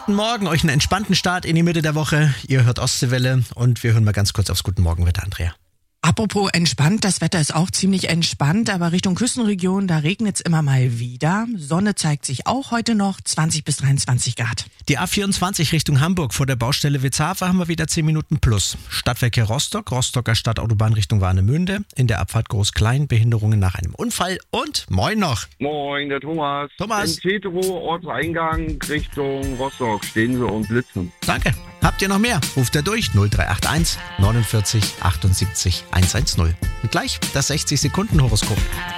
Guten Morgen, euch einen entspannten Start in die Mitte der Woche. Ihr hört Ostseewelle und wir hören mal ganz kurz aufs Guten Morgenwetter, Andrea. Apropos entspannt, das Wetter ist auch ziemlich entspannt, aber Richtung Küstenregion, da regnet es immer mal wieder. Sonne zeigt sich auch heute noch, 20 bis 23 Grad. Die A24 Richtung Hamburg vor der Baustelle Witzhafer haben wir wieder 10 Minuten plus. Stadtverkehr Rostock, Rostocker Stadtautobahn Richtung Warnemünde. In der Abfahrt Groß-Klein, Behinderungen nach einem Unfall und moin noch. Moin, der Thomas. Thomas. In Tetro, Ortseingang Richtung Rostock stehen sie und blitzen. Danke. Habt ihr noch mehr? Ruft ihr durch 0381 49 78 110. Und gleich das 60-Sekunden-Horoskop.